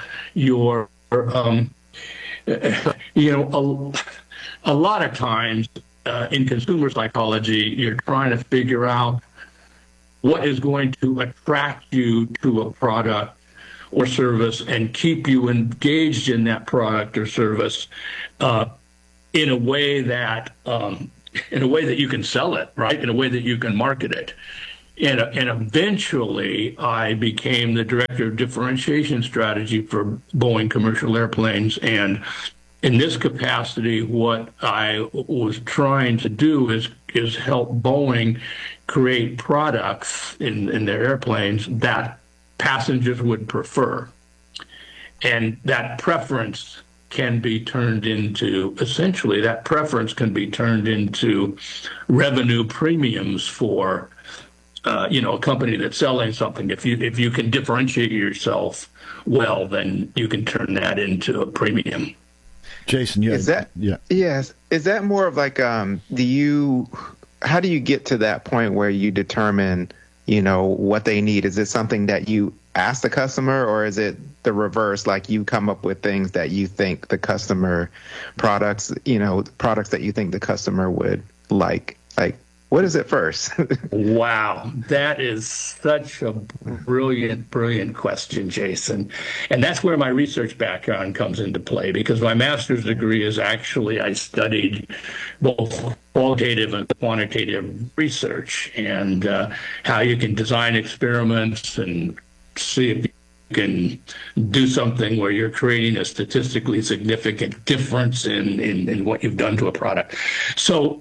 [SPEAKER 12] lot of times in consumer psychology, you're trying to figure out what is going to attract you to a product or service and keep you engaged in that product or service in a way that you can sell it, right? In a way that you can market it. And eventually, I became the director of differentiation strategy for Boeing commercial airplanes. And in this capacity, what I was trying to do is help Boeing create products in their airplanes that passengers would prefer. And that preference can be turned into, essentially, that preference can be turned into revenue premiums for a company that's selling something. If you can differentiate yourself well, then you can turn that into a premium.
[SPEAKER 10] Jason,
[SPEAKER 11] is that more of like how do you get to that point where you determine what they need? Is it something that you ask the customer, or is it the reverse, like you come up with things that you think the customer products that you think the customer would like? Like, what is it first?
[SPEAKER 12] Wow, that is such a brilliant question, Jason. And that's where my research background comes into play, because my master's degree is actually, I studied both qualitative and quantitative research, and how you can design experiments and see if you can do something where you're creating a statistically significant difference in what you've done to a product. So,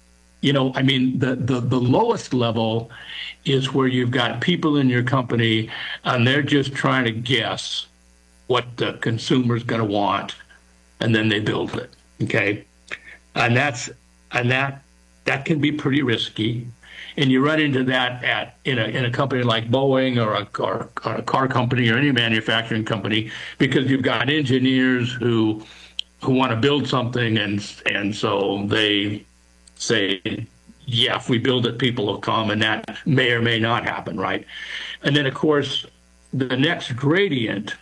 [SPEAKER 12] the lowest level is where you've got people in your company and they're just trying to guess what the consumer's going to want, and then they build it. Okay. And that can be pretty risky. And you run into that in a company like Boeing or a car company or any manufacturing company, because you've got engineers who want to build something, and so they say, yeah, if we build it, people will come, and that may or may not happen, right? And then, of course, the next gradient,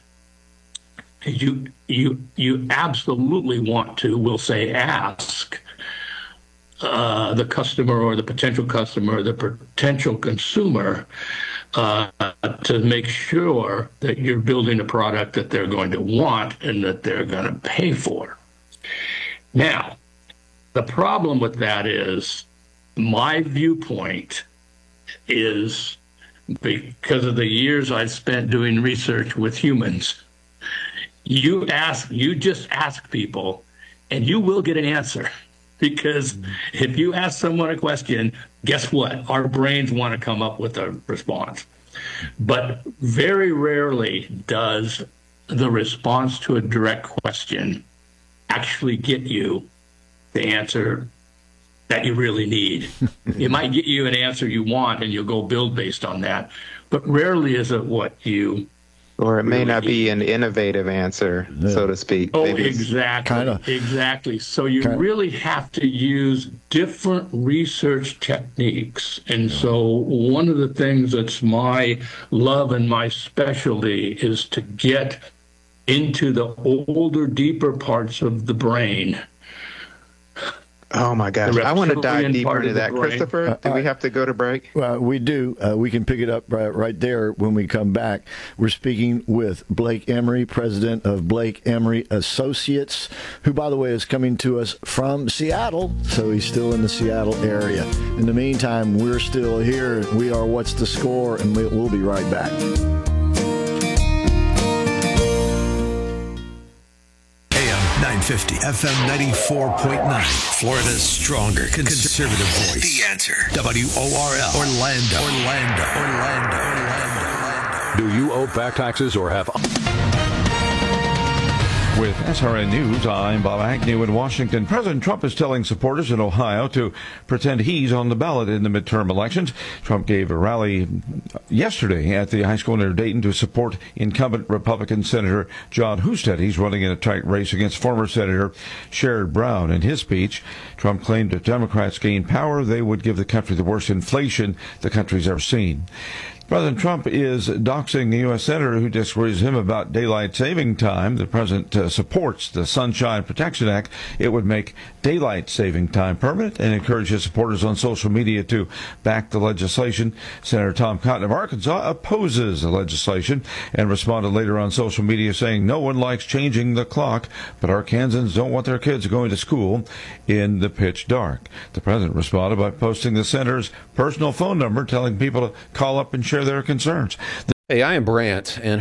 [SPEAKER 12] you absolutely want to, we'll say, ask the customer or the potential customer or the potential consumer to make sure that you're building a product that they're going to want and that they're going to pay for. Now, the problem with that is, my viewpoint is, because of the years I've spent doing research with humans, you just ask people and you will get an answer. Because if you ask someone a question, guess what? Our brains want to come up with a response. But very rarely does the response to a direct question actually get you the answer that you really need. It might get you an answer you want, and you'll go build based on that. But rarely is it what you...
[SPEAKER 11] Or it may not be an innovative answer, so to speak.
[SPEAKER 12] Oh, exactly. Exactly. So you really have to use different research techniques. And so one of the things that's my love and my specialty is to get into the older, deeper parts of the brain.
[SPEAKER 11] Oh, my gosh. I want to dive deeper into that. Christopher, do we have to go to break?
[SPEAKER 10] We do. We can pick it up right there when we come back. We're speaking with Blake Emery, president of Blake Emery Associates, who, by the way, is coming to us from Seattle, so he's still in the Seattle area. In the meantime, we're still here. We are What's the Score, and we'll be right back.
[SPEAKER 4] AM 950, FM 94.9, Florida's stronger conservative voice. The Answer. WORL. Orlando.
[SPEAKER 3] Do you owe back taxes or have...
[SPEAKER 5] With SRN News, I'm Bob Agnew in Washington. President Trump is telling supporters in Ohio to pretend he's on the ballot in the midterm elections. Trump gave a rally yesterday at the high school near Dayton to support incumbent Republican Senator John Husted. He's running in a tight race against former Senator Sherrod Brown. In his speech, Trump claimed if Democrats gained power, they would give the country the worst inflation the country's ever seen. President Trump is doxing the U.S. Senator who disagrees with him about daylight saving time. The president supports the Sunshine Protection Act. It would make daylight saving time permanent and encourage his supporters on social media to back the legislation. Senator Tom Cotton of Arkansas opposes the legislation and responded later on social media saying no one likes changing the clock, but Arkansans don't want their kids going to school in the pitch dark. The president responded by posting the senator's personal phone number, telling people to call up and share their concerns.
[SPEAKER 17] Hey, I am Brant, and